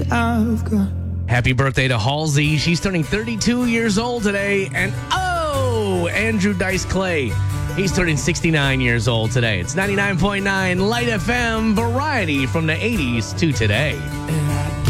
I've got. Happy birthday to Halsey. She's turning 32 years old today. And Andrew Dice Clay. He's turning 69 years old today. It's 99.9 Light FM variety from the 80s to today.